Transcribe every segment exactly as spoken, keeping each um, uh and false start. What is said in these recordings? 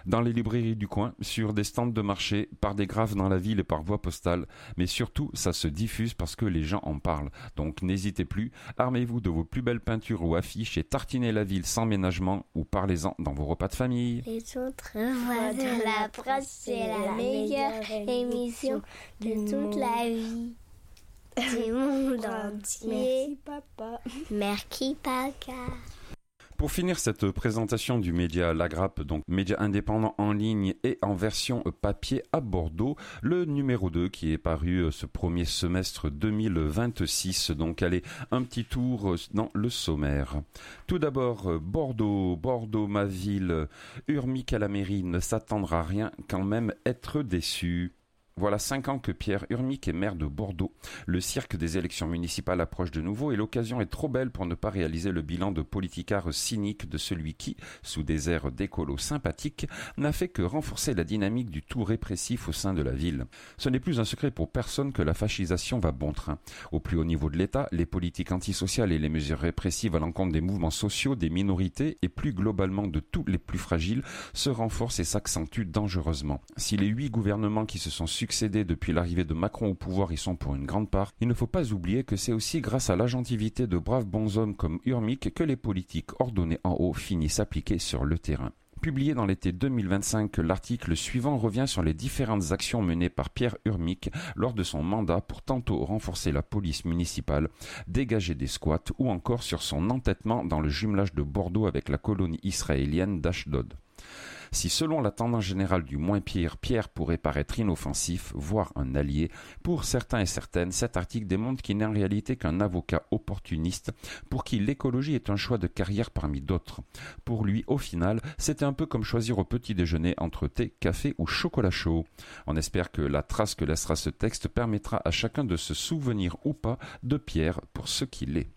Dans les librairies du coin, sur des stands de marché, par des graphes dans la ville et par voie postale. Mais surtout, ça se diffuse parce que les gens en parlent. Donc n'hésitez plus, armez-vous de vos plus belles peintures ou affiches et tartinez la ville sans ménagement ou parlez-en dans vos repas de famille. Les autres voix de la presse, c'est la meilleure émission de toute la vie. Du monde entier. Merci papa. Merci papa. Pour finir cette présentation du média La Grappe, donc média indépendant en ligne et en version papier à Bordeaux, le numéro deux qui est paru ce premier semestre deux mille vingt-six. Donc allez, un petit tour dans le sommaire. Tout d'abord, Bordeaux, Bordeaux ma ville, Urmic à la mairie ne s'attendra à rien, quand même être déçu. Voilà cinq ans que Pierre Urmic est maire de Bordeaux. Le cirque des élections municipales approche de nouveau et l'occasion est trop belle pour ne pas réaliser le bilan de politicard cynique de celui qui, sous des airs d'écolo sympathiques, n'a fait que renforcer la dynamique du tout répressif au sein de la ville. Ce n'est plus un secret pour personne que la fascisation va bon train. Au plus haut niveau de l'État, les politiques antisociales et les mesures répressives à l'encontre des mouvements sociaux, des minorités et plus globalement de tous les plus fragiles se renforcent et s'accentuent dangereusement. Si les huit gouvernements qui se sont succédés depuis l'arrivée de Macron au pouvoir y sont pour une grande part, il ne faut pas oublier que c'est aussi grâce à l'agentivité de braves bonshommes comme Urmic que les politiques ordonnées en haut finissent appliquées sur le terrain. Publié dans l'été deux mille vingt-cinq, l'article suivant revient sur les différentes actions menées par Pierre Urmic lors de son mandat pour tantôt renforcer la police municipale, dégager des squats ou encore sur son entêtement dans le jumelage de Bordeaux avec la colonie israélienne d'Ashdod. Si selon la tendance générale du moins pire, Pierre pourrait paraître inoffensif, voire un allié, pour certains et certaines, cet article démontre qu'il n'est en réalité qu'un avocat opportuniste pour qui l'écologie est un choix de carrière parmi d'autres. Pour lui, au final, c'était un peu comme choisir au petit déjeuner entre thé, café ou chocolat chaud. On espère que la trace que laissera ce texte permettra à chacun de se souvenir ou pas de Pierre pour ce qu'il est.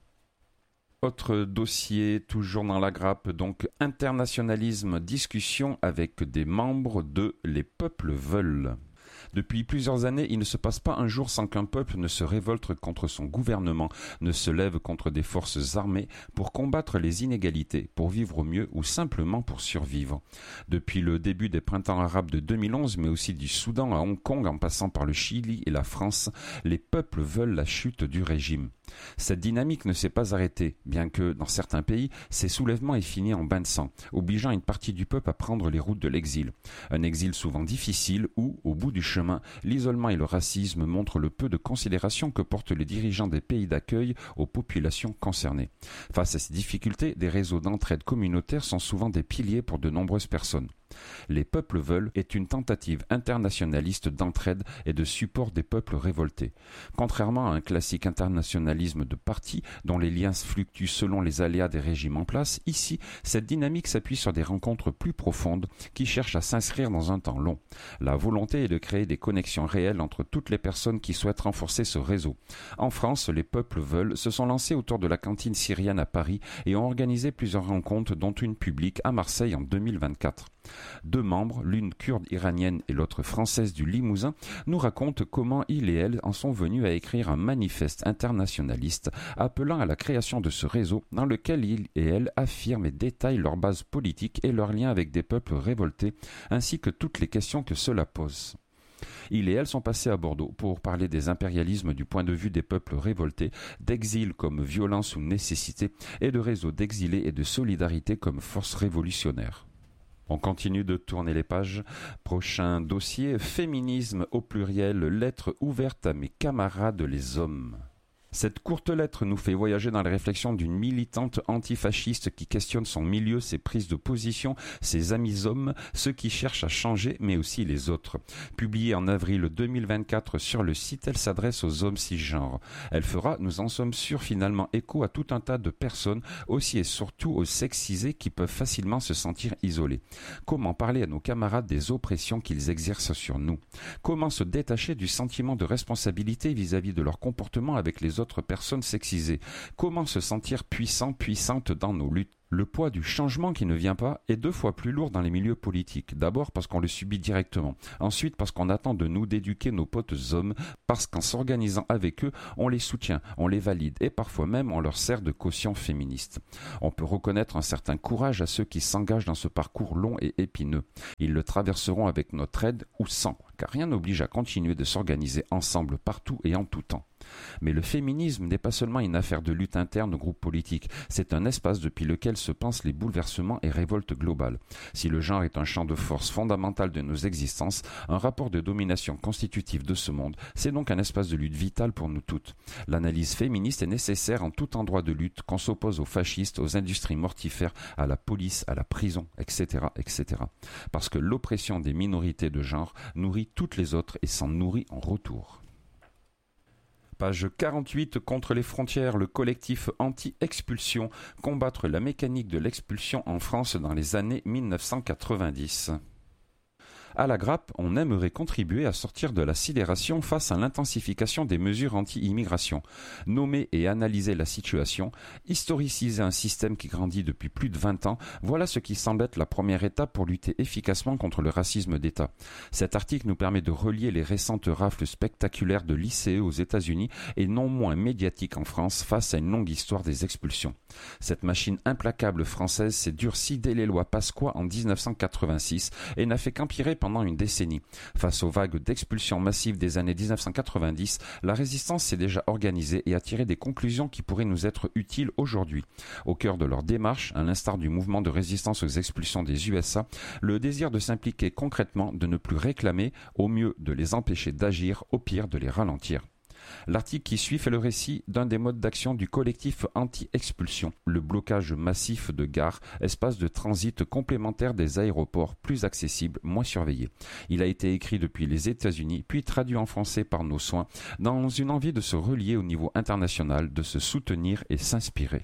Autre dossier, toujours dans la grappe, donc internationalisme, discussion avec des membres de Les Peuples Veulent. Depuis plusieurs années, il ne se passe pas un jour sans qu'un peuple ne se révolte contre son gouvernement, ne se lève contre des forces armées pour combattre les inégalités, pour vivre mieux ou simplement pour survivre. Depuis le début des printemps arabes de deux mille onze, mais aussi du Soudan à Hong Kong en passant par le Chili et la France, les peuples veulent la chute du régime. Cette dynamique ne s'est pas arrêtée, bien que, dans certains pays, ces soulèvements aient fini en bain de sang, obligeant une partie du peuple à prendre les routes de l'exil. Un exil souvent difficile où, au bout du chemin, l'isolement et le racisme montrent le peu de considération que portent les dirigeants des pays d'accueil aux populations concernées. Face à ces difficultés, des réseaux d'entraide communautaire sont souvent des piliers pour de nombreuses personnes. Les Peuples Veulent est une tentative internationaliste d'entraide et de support des peuples révoltés. Contrairement à un classique internationalisme de parti dont les liens fluctuent selon les aléas des régimes en place, ici, cette dynamique s'appuie sur des rencontres plus profondes qui cherchent à s'inscrire dans un temps long. La volonté est de créer des connexions réelles entre toutes les personnes qui souhaitent renforcer ce réseau. En France, les Peuples Veulent se sont lancés autour de la cantine syrienne à Paris et ont organisé plusieurs rencontres dont une publique à Marseille en deux mille vingt-quatre. Deux membres, l'une kurde iranienne et l'autre française du Limousin, nous racontent comment ils et elles en sont venus à écrire un manifeste internationaliste appelant à la création de ce réseau dans lequel ils et elles affirment et détaillent leur base politique et leurs liens avec des peuples révoltés ainsi que toutes les questions que cela pose. Ils et elles sont passés à Bordeaux pour parler des impérialismes du point de vue des peuples révoltés, d'exil comme violence ou nécessité et de réseaux d'exilés et de solidarité comme force révolutionnaire. On continue de tourner les pages. Prochain dossier, féminisme au pluriel, lettre ouverte à mes camarades les hommes. Cette courte lettre nous fait voyager dans les réflexions d'une militante antifasciste qui questionne son milieu, ses prises de position, ses amis hommes, ceux qui cherchent à changer, mais aussi les autres. Publiée en avril deux mille vingt-quatre sur le site, elle s'adresse aux hommes cisgenres. Elle fera, nous en sommes sûrs, finalement écho à tout un tas de personnes, aussi et surtout aux sexisés qui peuvent facilement se sentir isolés. Comment parler à nos camarades des oppressions qu'ils exercent sur nous? Comment se détacher du sentiment de responsabilité vis-à-vis de leur comportement avec les les autres personnes sexisées? Comment se sentir puissant, puissante dans nos luttes? Le poids du changement qui ne vient pas est deux fois plus lourd dans les milieux politiques. D'abord parce qu'on le subit directement. Ensuite parce qu'on attend de nous d'éduquer nos potes hommes, parce qu'en s'organisant avec eux, on les soutient, on les valide et parfois même on leur sert de caution féministe. On peut reconnaître un certain courage à ceux qui s'engagent dans ce parcours long et épineux. Ils le traverseront avec notre aide ou sans, car rien n'oblige à continuer de s'organiser ensemble partout et en tout temps. Mais le féminisme n'est pas seulement une affaire de lutte interne au groupe politique, c'est un espace depuis lequel se pensent les bouleversements et révoltes globales. Si le genre est un champ de force fondamental de nos existences, un rapport de domination constitutif de ce monde, c'est donc un espace de lutte vital pour nous toutes. L'analyse féministe est nécessaire en tout endroit de lutte, qu'on s'oppose aux fascistes, aux industries mortifères, à la police, à la prison, et cetera, et cetera. Parce que l'oppression des minorités de genre nourrit toutes les autres et s'en nourrit en retour. Page quarante-huit, contre les frontières, le collectif anti-expulsion, combattre la mécanique de l'expulsion en France dans les années mille neuf cent quatre-vingt-dix. À la Grappe, on aimerait contribuer à sortir de la sidération face à l'intensification des mesures anti-immigration, nommer et analyser la situation, historiciser un système qui grandit depuis plus de vingt ans, voilà ce qui semble être la première étape pour lutter efficacement contre le racisme d'État. Cet article nous permet de relier les récentes rafles spectaculaires de l'I C E aux États-Unis et non moins médiatiques en France face à une longue histoire des expulsions. Cette machine implacable française s'est durcie dès les lois Pasqua en dix-neuf cent quatre-vingt-six et n'a fait qu'empirer pendant une décennie. Face aux vagues d'expulsions massives des années dix-neuf cent quatre-vingt-dix, la résistance s'est déjà organisée et a tiré des conclusions qui pourraient nous être utiles aujourd'hui. Au cœur de leur démarche, à l'instar du mouvement de résistance aux expulsions des U S A, le désir de s'impliquer concrètement, de ne plus réclamer, au mieux de les empêcher d'agir, au pire de les ralentir. L'article qui suit fait le récit d'un des modes d'action du collectif anti-expulsion, le blocage massif de gares, espaces de transit complémentaires des aéroports plus accessibles, moins surveillés. Il a été écrit depuis les États-Unis, puis traduit en français par nos soins, dans une envie de se relier au niveau international, de se soutenir et s'inspirer.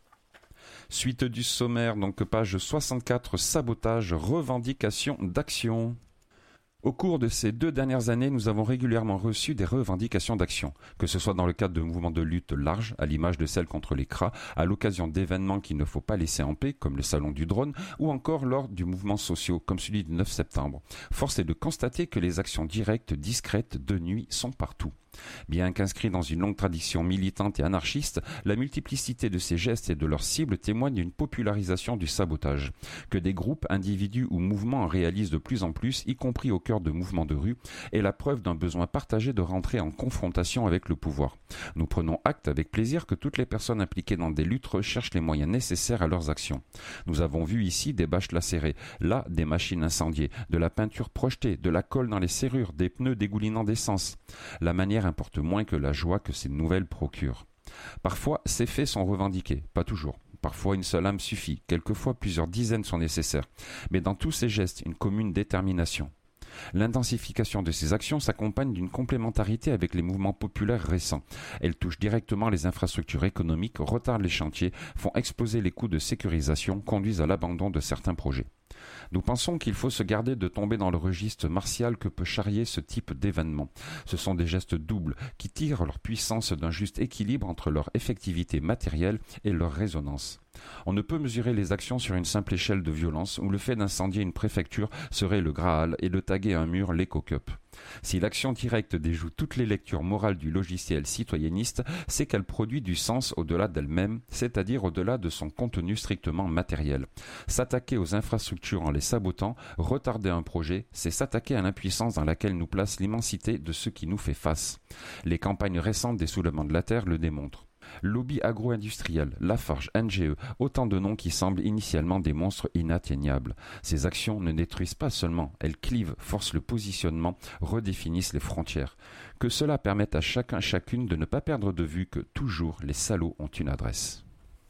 Suite du sommaire, donc page soixante-quatre, sabotage, revendication d'action. Au cours de ces deux dernières années, nous avons régulièrement reçu des revendications d'action, que ce soit dans le cadre de mouvements de lutte larges, à l'image de celles contre les C R A, à l'occasion d'événements qu'il ne faut pas laisser en paix, comme le salon du drone, ou encore lors du mouvement social, comme celui du neuf septembre. Force est de constater que les actions directes, discrètes, de nuit, sont partout. Bien qu'inscrit dans une longue tradition militante et anarchiste, la multiplicité de ces gestes et de leurs cibles témoigne d'une popularisation du sabotage, que des groupes, individus ou mouvements en réalisent de plus en plus, y compris au cœur de mouvements de rue, est la preuve d'un besoin partagé de rentrer en confrontation avec le pouvoir. Nous prenons acte avec plaisir que toutes les personnes impliquées dans des luttes recherchent les moyens nécessaires à leurs actions. Nous avons vu ici des bâches lacérées, là des machines incendiées, de la peinture projetée, de la colle dans les serrures, des pneus dégoulinant d'essence. La manière importe moins que la joie que ces nouvelles procurent. Parfois, ces faits sont revendiqués, pas toujours. Parfois, une seule âme suffit, quelquefois plusieurs dizaines sont nécessaires. Mais dans tous ces gestes, une commune détermination. L'intensification de ces actions s'accompagne d'une complémentarité avec les mouvements populaires récents. Elles touchent directement les infrastructures économiques, retardent les chantiers, font exploser les coûts de sécurisation, conduisent à l'abandon de certains projets. Nous pensons qu'il faut se garder de tomber dans le registre martial que peut charrier ce type d'événement. Ce sont des gestes doubles qui tirent leur puissance d'un juste équilibre entre leur effectivité matérielle et leur résonance. On ne peut mesurer les actions sur une simple échelle de violence où le fait d'incendier une préfecture serait le Graal et de taguer un mur l'éco-cup. Si l'action directe déjoue toutes les lectures morales du logiciel citoyenniste, c'est qu'elle produit du sens au-delà d'elle-même, c'est-à-dire au-delà de son contenu strictement matériel. S'attaquer aux infrastructures en les sabotant, retarder un projet, c'est s'attaquer à l'impuissance dans laquelle nous place l'immensité de ce qui nous fait face. Les campagnes récentes des soulèvements de la Terre le démontrent. Lobby agro-industriel, Lafarge, N G E, autant de noms qui semblent initialement des monstres inatteignables. Ces actions ne détruisent pas seulement, elles clivent, forcent le positionnement, redéfinissent les frontières. Que cela permette à chacun, chacune de ne pas perdre de vue que toujours les salauds ont une adresse.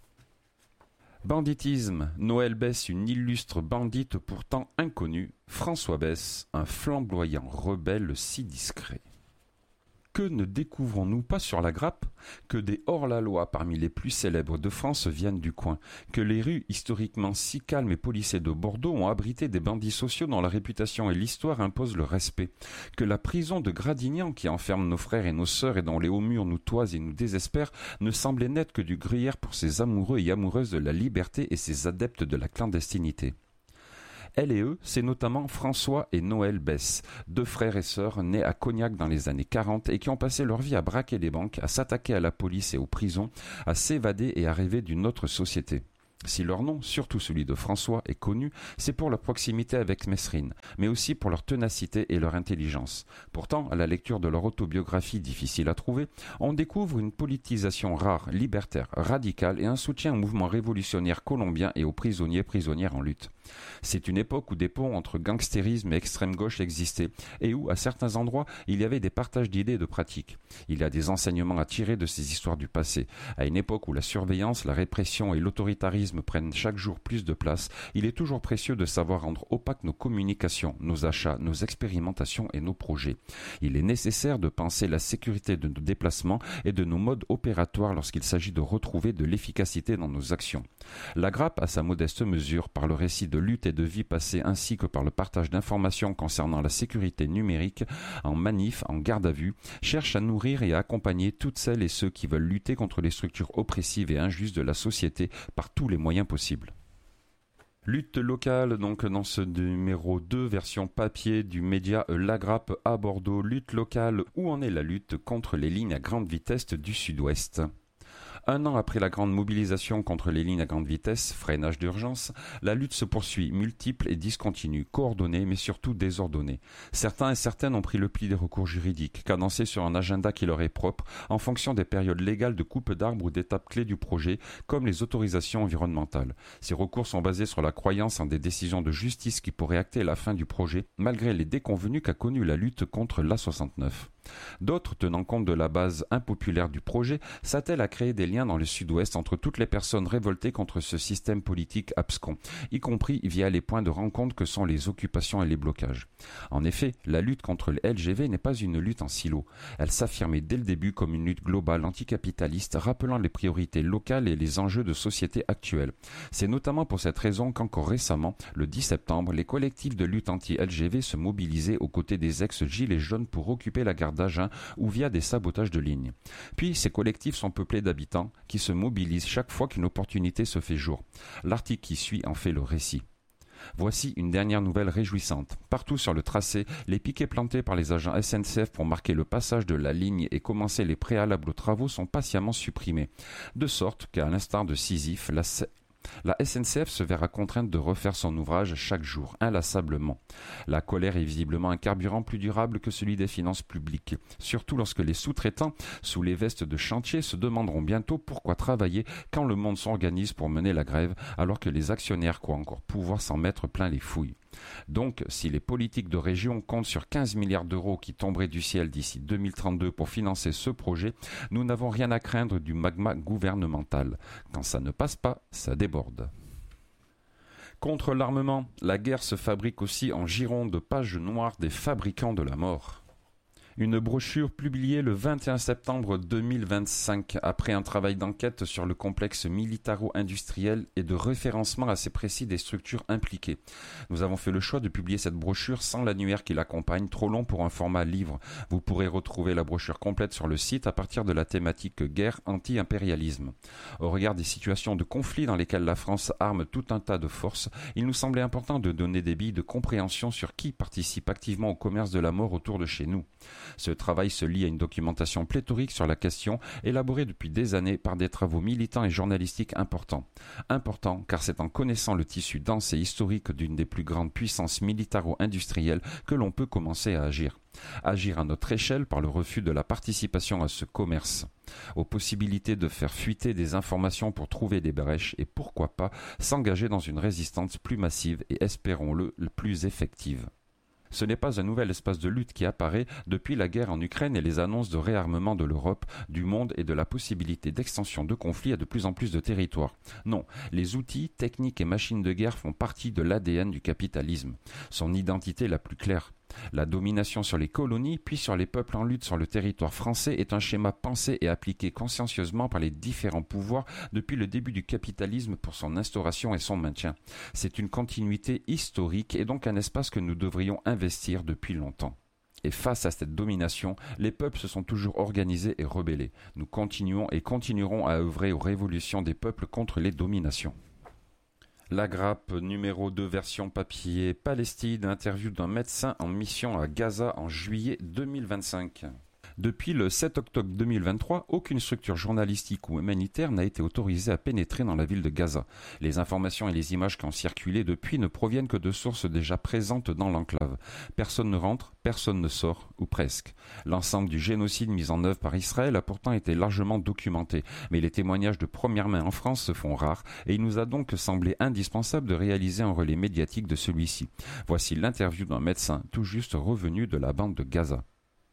Banditisme. Noël Besse, une illustre bandite pourtant inconnue. François Besse, un flamboyant rebelle si discret. Que ne découvrons-nous pas sur la grappe? Que des hors-la-loi parmi les plus célèbres de France viennent du coin. Que les rues historiquement si calmes et policées de Bordeaux ont abrité des bandits sociaux dont la réputation et l'histoire imposent le respect. Que la prison de Gradignan qui enferme nos frères et nos sœurs et dont les hauts murs nous toisent et nous désespèrent ne semblait n'être que du gruyère pour ces amoureux et amoureuses de la liberté et ces adeptes de la clandestinité. Elle et eux, c'est notamment François et Noël Besse, deux frères et sœurs nés à Cognac dans les années quarante et qui ont passé leur vie à braquer les banques, à s'attaquer à la police et aux prisons, à s'évader et à rêver d'une autre société. Si leur nom, surtout celui de François, est connu, c'est pour leur proximité avec Mesrine, mais aussi pour leur ténacité et leur intelligence. Pourtant, à la lecture de leur autobiographie difficile à trouver, on découvre une politisation rare, libertaire, radicale et un soutien au mouvement révolutionnaire colombien et aux prisonniers prisonnières en lutte. C'est une époque où des ponts entre gangstérisme et extrême gauche existaient et où, à certains endroits, il y avait des partages d'idées et de pratiques. Il y a des enseignements à tirer de ces histoires du passé. À une époque où la surveillance, la répression et l'autoritarisme prennent chaque jour plus de place, il est toujours précieux de savoir rendre opaques nos communications, nos achats, nos expérimentations et nos projets. Il est nécessaire de penser la sécurité de nos déplacements et de nos modes opératoires lorsqu'il s'agit de retrouver de l'efficacité dans nos actions. La grappe, à sa modeste mesure, par le récit de lutte et de vie passée ainsi que par le partage d'informations concernant la sécurité numérique, en manif, en garde à vue, cherche à nourrir et à accompagner toutes celles et ceux qui veulent lutter contre les structures oppressives et injustes de la société par tous les moyens possibles. Lutte locale, donc dans ce numéro deux, version papier du média La Grappe à Bordeaux. Lutte locale, où en est la lutte contre les lignes à grande vitesse du Sud-Ouest? Un an après la grande mobilisation contre les lignes à grande vitesse, freinage d'urgence, la lutte se poursuit, multiple et discontinue, coordonnée mais surtout désordonnée. Certains et certaines ont pris le pli des recours juridiques, cadencés sur un agenda qui leur est propre, en fonction des périodes légales de coupe d'arbres ou d'étapes clés du projet, comme les autorisations environnementales. Ces recours sont basés sur la croyance en des décisions de justice qui pourraient acter la fin du projet, malgré les déconvenues qu'a connues la lutte contre l'A soixante-neuf. D'autres, tenant compte de la base impopulaire du projet, s'attellent à créer des liens dans le Sud-Ouest entre toutes les personnes révoltées contre ce système politique abscon, y compris via les points de rencontre que sont les occupations et les blocages. En effet, la lutte contre le L G V n'est pas une lutte en silo. Elle s'affirmait dès le début comme une lutte globale anticapitaliste, rappelant les priorités locales et les enjeux de société actuels. C'est notamment pour cette raison qu'encore récemment, le dix septembre, les collectifs de lutte anti-L G V se mobilisaient aux côtés des ex-gilets jaunes pour occuper la gare d'Agen ou via des sabotages de lignes. Puis, ces collectifs sont peuplés d'habitants qui se mobilisent chaque fois qu'une opportunité se fait jour. L'article qui suit en fait le récit. Voici une dernière nouvelle réjouissante. Partout sur le tracé, les piquets plantés par les agents S N C F pour marquer le passage de la ligne et commencer les préalables aux travaux sont patiemment supprimés. De sorte qu'à l'instar de Sisyphe, la La S N C F se verra contrainte de refaire son ouvrage chaque jour, inlassablement. La colère est visiblement un carburant plus durable que celui des finances publiques, surtout lorsque les sous-traitants, sous les vestes de chantier, se demanderont bientôt pourquoi travailler quand le monde s'organise pour mener la grève, alors que les actionnaires croient encore pouvoir s'en mettre plein les fouilles. Donc, si les politiques de région comptent sur quinze milliards d'euros qui tomberaient du ciel d'ici deux mille trente-deux pour financer ce projet, nous n'avons rien à craindre du magma gouvernemental. Quand ça ne passe pas, ça déborde. Contre l'armement, la guerre se fabrique aussi en gironde, page noire des fabricants de la mort. Une brochure publiée le vingt et un septembre deux mille vingt-cinq, après un travail d'enquête sur le complexe militaro-industriel et de référencement assez précis des structures impliquées. Nous avons fait le choix de publier cette brochure sans l'annuaire qui l'accompagne, trop long pour un format livre. Vous pourrez retrouver la brochure complète sur le site à partir de la thématique guerre anti-impérialisme. Au regard des situations de conflit dans lesquelles la France arme tout un tas de forces, il nous semblait important de donner des billes de compréhension sur qui participe activement au commerce de la mort autour de chez nous. Ce travail se lie à une documentation pléthorique sur la question, élaborée depuis des années par des travaux militants et journalistiques importants. Importants car c'est en connaissant le tissu dense et historique d'une des plus grandes puissances militaro-industrielles que l'on peut commencer à agir. Agir à notre échelle par le refus de la participation à ce commerce, aux possibilités de faire fuiter des informations pour trouver des brèches et pourquoi pas s'engager dans une résistance plus massive et espérons-le plus effective. Ce n'est pas un nouvel espace de lutte qui apparaît depuis la guerre en Ukraine et les annonces de réarmement de l'Europe, du monde et de la possibilité d'extension de conflits à de plus en plus de territoires. Non, les outils, techniques et machines de guerre font partie de l'A D N du capitalisme, son identité la plus claire. La domination sur les colonies, puis sur les peuples en lutte sur le territoire français est un schéma pensé et appliqué consciencieusement par les différents pouvoirs depuis le début du capitalisme pour son instauration et son maintien. C'est une continuité historique et donc un espace que nous devrions investir depuis longtemps. Et face à cette domination, les peuples se sont toujours organisés et rebellés. Nous continuons et continuerons à œuvrer aux révolutions des peuples contre les dominations. La grappe numéro deux version papier Palestine, interview d'un médecin en mission à Gaza en juillet deux mille vingt-cinq. Depuis le sept octobre deux mille vingt-trois, aucune structure journalistique ou humanitaire n'a été autorisée à pénétrer dans la ville de Gaza. Les informations et les images qui ont circulé depuis ne proviennent que de sources déjà présentes dans l'enclave. Personne ne rentre, personne ne sort, ou presque. L'ensemble du génocide mis en œuvre par Israël a pourtant été largement documenté, mais les témoignages de première main en France se font rares et il nous a donc semblé indispensable de réaliser un relais médiatique de celui-ci. Voici l'interview d'un médecin tout juste revenu de la bande de Gaza.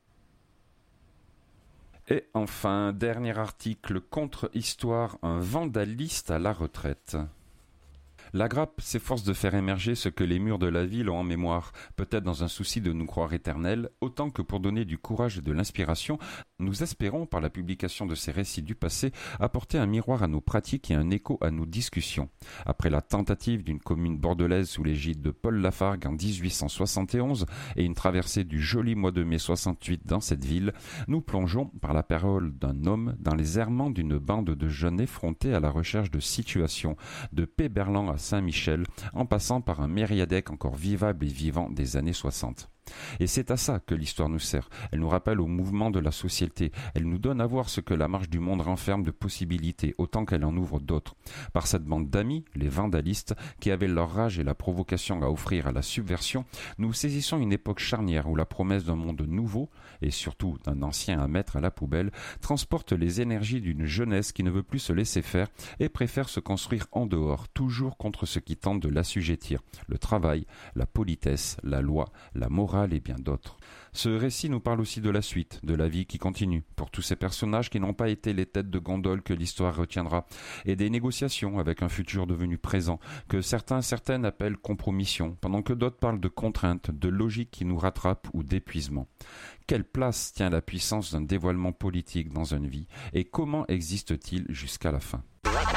Et enfin, dernier article, contre-histoire, un vandaliste à la retraite. La grappe s'efforce de faire émerger ce que les murs de la ville ont en mémoire, peut-être dans un souci de nous croire éternels, autant que pour donner du courage et de l'inspiration. Nous espérons, par la publication de ces récits du passé, apporter un miroir à nos pratiques et un écho à nos discussions. Après la tentative d'une commune bordelaise sous l'égide de Paul Lafargue en dix-huit cent soixante et onze et une traversée du joli mois de mai soixante-huit dans cette ville, nous plongeons, par la parole d'un homme, dans les errements d'une bande de jeunes effrontés à la recherche de situations, de Péberlan à Saint-Michel, en passant par un Mériadec encore vivable et vivant des années soixante. Et c'est à ça que l'histoire nous sert. Elle nous rappelle au mouvement de la société. Elle nous donne à voir ce que la marche du monde renferme de possibilités, autant qu'elle en ouvre d'autres. Par cette bande d'amis, les vandalistes, qui avaient leur rage et la provocation à offrir à la subversion, nous saisissons une époque charnière où la promesse d'un monde nouveau, et surtout d'un ancien à mettre à la poubelle, transporte les énergies d'une jeunesse qui ne veut plus se laisser faire et préfère se construire en dehors, toujours contre ce qui tente de l'assujettir. Le travail, la politesse, la loi, la morale, et bien d'autres. Ce récit nous parle aussi de la suite, de la vie qui continue, pour tous ces personnages qui n'ont pas été les têtes de gondole que l'histoire retiendra, et des négociations avec un futur devenu présent, que certains, certaines appellent compromission, pendant que d'autres parlent de contraintes, de logique qui nous rattrape ou d'épuisement. Quelle place tient la puissance d'un dévoilement politique dans une vie, et comment existe-t-il jusqu'à la fin ?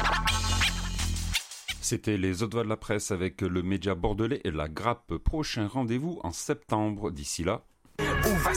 C'était les Autres Voix de la Presse avec le média bordelais et la grappe. Prochain rendez-vous en septembre. D'ici là...